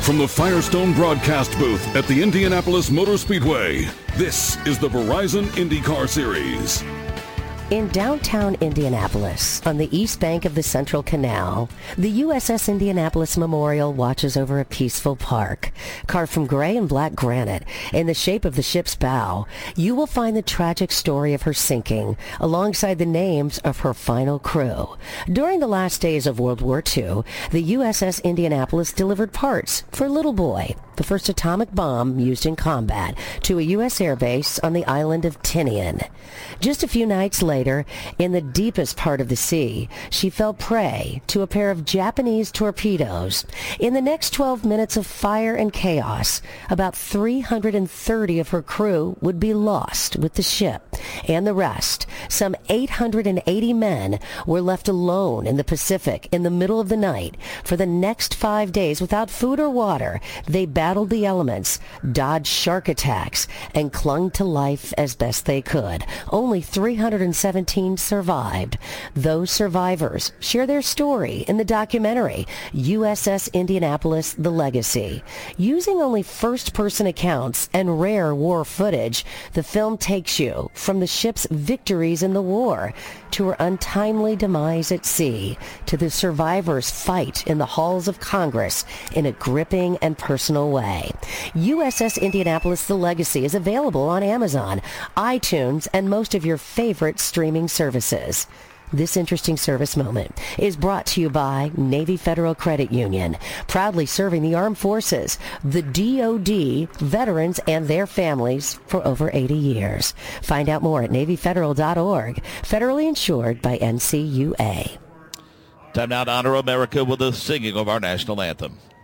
from the Firestone broadcast booth at the Indianapolis Motor Speedway, this is the Verizon IndyCar Series. In downtown Indianapolis, on the east bank of the Central Canal, the USS Indianapolis Memorial watches over a peaceful park. Carved from gray and black granite in the shape of the ship's bow, you will find the tragic story of her sinking alongside the names of her final crew. During the last days of World War II, the USS Indianapolis delivered parts for Little Boy, the first atomic bomb used in combat, to a U.S. airbase on the island of Tinian. Just a few nights later, in the deepest part of the sea, she fell prey to a pair of Japanese torpedoes. In the next 12 minutes of fire and chaos, about 330 of her crew would be lost with the ship, and the rest, some 880 men, were left alone in the Pacific in the middle of the night. For the next 5 days, without food or water, they battled the elements, dodged shark attacks, and clung to life as best they could. Only 317 survived. Those survivors share their story in the documentary USS Indianapolis: The Legacy. Using only first-person accounts and rare war footage, the film takes you from the ship's victories in the war to her untimely demise at sea, to the survivors' fight in the halls of Congress in a gripping and personal way. USS Indianapolis: The Legacy is available on Amazon, iTunes, and most of your favorite streaming services. This interesting service moment is brought to you by Navy Federal Credit Union, proudly serving the armed forces, the DoD, veterans, and their families for over 80 years. Find out more at NavyFederal.org, federally insured by NCUA. Time now to honor America with the singing of our national anthem.